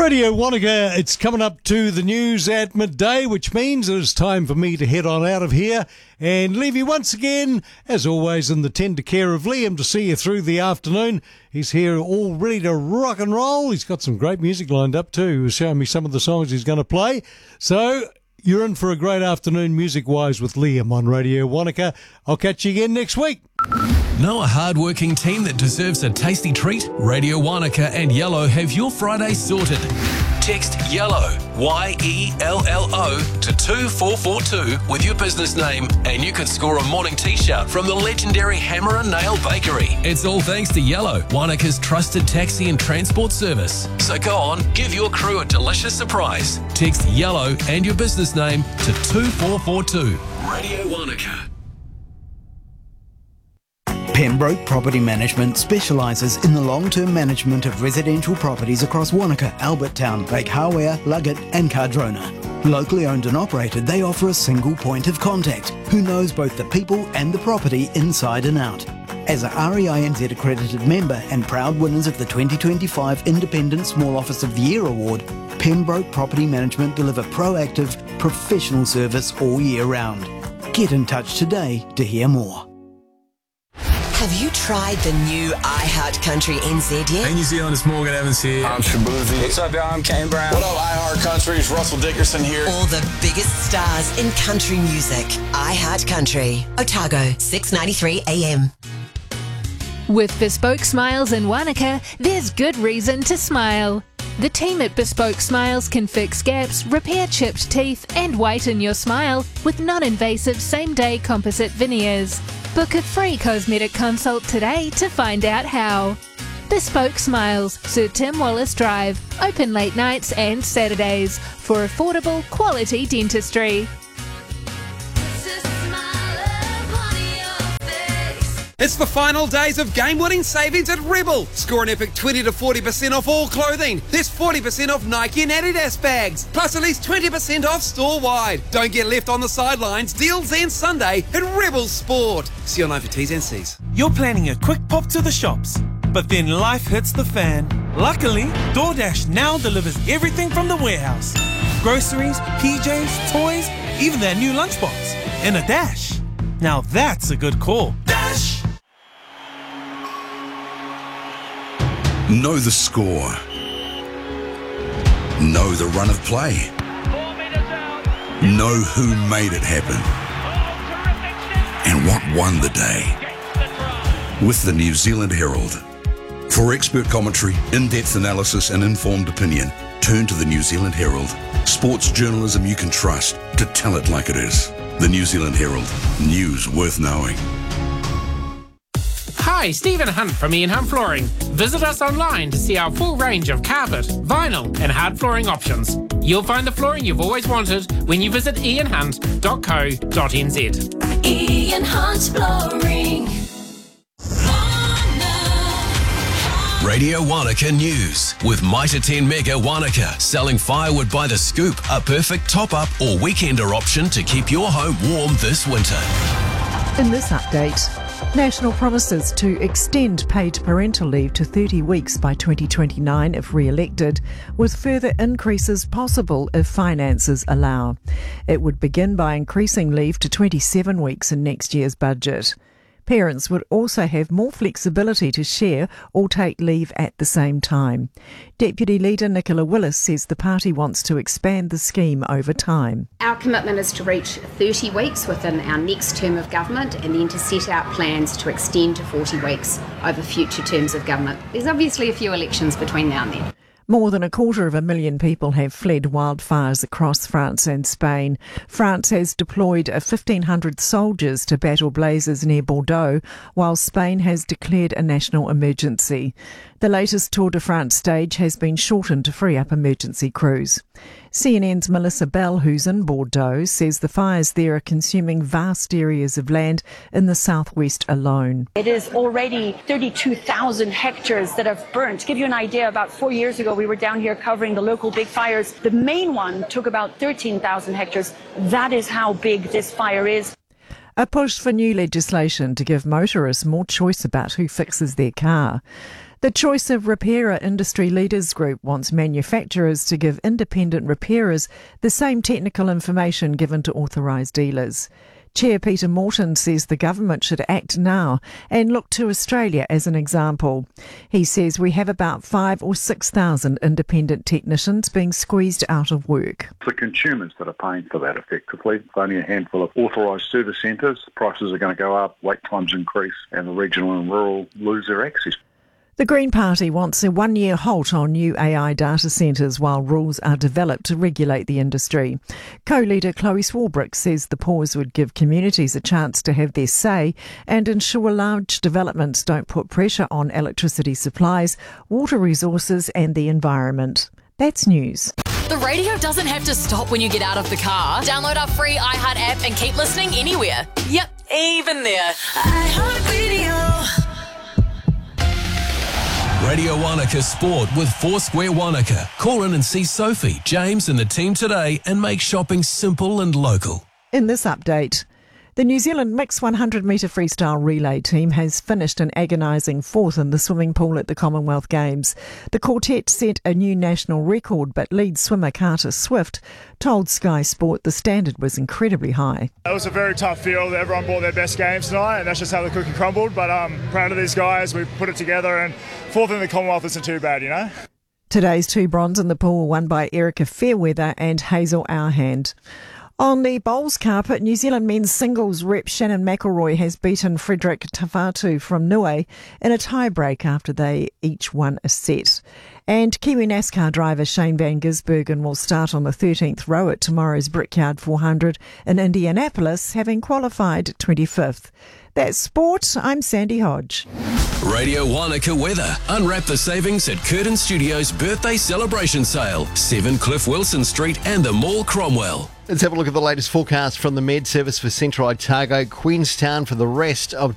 Radio Wanaka, it's coming up to the news at midday, which means it is time for me to head on out of here and leave you once again, as always, in the tender care of Liam to see you through the afternoon. He's here all ready to rock and roll. He's got some great music lined up too. He was showing me some of the songs he's going to play. So you're in for a great afternoon music-wise with Liam on Radio Wanaka. I'll catch you again next week. Know a hard-working team that deserves a tasty treat? Radio Wanaka and Yellow have your Friday sorted. Text YELLOW, Y-E-L-L-O, to 24442 with your business name and you can score a morning t-shirt from the legendary Hammer and Nail Bakery. It's all thanks to Yellow, Wanaka's trusted taxi and transport service. So go on, give your crew a delicious surprise. Text YELLOW and your business name to 2442. Radio Wanaka. Pembroke Property Management specialises in the long-term management of residential properties across Wanaka, Albertown, Lake Hawea, Luggett and Cardrona. Locally owned and operated, they offer a single point of contact who knows both the people and the property inside and out. As a REINZ accredited member and proud winners of the 2025 Independent Small Office of the Year Award, Pembroke Property Management deliver proactive, professional service all year round. Get in touch today to hear more. Have you tried the new iHeart Country NZ yet? Hey New Zealand, it's Morgan Evans here. I'm Shabuzi. What's up, y'all? I'm Kane Brown. What up, iHeart Country? It's Russell Dickerson here. All the biggest stars in country music. iHeart Country. Otago, 6:93 AM. With Bespoke Smiles in Wanaka, there's good reason to smile. The team at Bespoke Smiles can fix gaps, repair chipped teeth and whiten your smile with non-invasive same-day composite veneers. Book a free cosmetic consult today to find out how. Bespoke Smiles, Sir Tim Wallace Drive, open late nights and Saturdays for affordable quality dentistry. It's the final days of game-winning savings at Rebel. Score an epic 20 to 40% off all clothing. There's 40% off Nike and Adidas bags, plus at least 20% off store-wide. Don't get left on the sidelines. Deals end Sunday at Rebel Sport. See online for T's and C's. You're planning a quick pop to the shops, but then life hits the fan. Luckily, DoorDash now delivers everything from the warehouse. Groceries, PJs, toys, even their new lunchbox. In a dash. Now that's a good call. Dash! Know the score. Know the run of play. Know who made it happen. And what won the day. With the New Zealand Herald. For expert commentary, in-depth analysis and informed opinion, turn to the New Zealand Herald. Sports journalism you can trust to tell it like it is. The New Zealand Herald. News worth knowing. Hi, Stephen Hunt from Ian Hunt Flooring. Visit us online to see our full range of carpet, vinyl and hard flooring options. You'll find the flooring you've always wanted when you visit ianhunt.co.nz. Ian Hunt Flooring. Radio Wanaka News with Mitre 10 Mega Wanaka, selling firewood by the scoop, a perfect top-up or weekender option to keep your home warm this winter. In this update, National promises to extend paid parental leave to 30 weeks by 2029 if re-elected, with further increases possible if finances allow. It would begin by increasing leave to 27 weeks in next year's budget. Parents would also have more flexibility to share or take leave at the same time. Deputy Leader Nicola Willis says the party wants to expand the scheme over time. Our commitment is to reach 30 weeks within our next term of government and then to set out plans to extend to 40 weeks over future terms of government. There's obviously a few elections between now and then. More than 250,000 people have fled wildfires across France and Spain. France has deployed 1,500 soldiers to battle blazes near Bordeaux, while Spain has declared a national emergency. The latest Tour de France stage has been shortened to free up emergency crews. CNN's Melissa Bell, who's in Bordeaux, says the fires there are consuming vast areas of land in the southwest alone. It is already 32,000 hectares that have burnt. To give you an idea, about 4 years ago we were down here covering the local big fires. The main one took about 13,000 hectares. That is how big this fire is. A push for new legislation to give motorists more choice about who fixes their car. The Choice of Repairer Industry Leaders Group wants manufacturers to give independent repairers the same technical information given to authorised dealers. Chair Peter Morton says the government should act now and look to Australia as an example. He says we have about 5,000 or 6,000 independent technicians being squeezed out of work. The consumers that are paying for that effectively. It's only a handful of authorised service centres. Prices are going to go up, wait times increase, and the regional and rural lose their access. The Green Party wants a one-year halt on new AI data centres while rules are developed to regulate the industry. Co-leader Chloe Swarbrick says the pause would give communities a chance to have their say and ensure large developments don't put pressure on electricity supplies, water resources and the environment. That's news. The radio doesn't have to stop when you get out of the car. Download our free iHeart app and keep listening anywhere. Yep, even there. iHeartRadio. Radio Wanaka Sport with Foursquare Wanaka. Call in and see Sophie, James and the team today and make shopping simple and local. In this update, the New Zealand mixed 100-metre freestyle relay team has finished an agonising fourth in the swimming pool at the Commonwealth Games. The quartet set a new national record, but lead swimmer Carter Swift told Sky Sport the standard was incredibly high. It was a very tough field. Everyone brought their best games tonight, and that's just how the cookie crumbled. But I'm proud of these guys. We put it together, and fourth in the Commonwealth isn't too bad, you know. Today's two bronze in the pool were won by Erica Fairweather and Hazel Ourhand. On the bowls carpet, New Zealand men's singles rep Shannon McElroy has beaten Frederick Tafatu from Niue in a tie-break after they each won a set. And Kiwi NASCAR driver Shane Van Gisbergen will start on the 13th row at tomorrow's Brickyard 400 in Indianapolis, having qualified 25th. That's sport. I'm Sandy Hodge. Radio Wanaka weather. Unwrap the savings at Curtin Studios birthday celebration sale. 7 Cliff Wilson Street and the Mall Cromwell. Let's have a look at the latest forecast from the Med Service for Central Otago, Queenstown for the rest of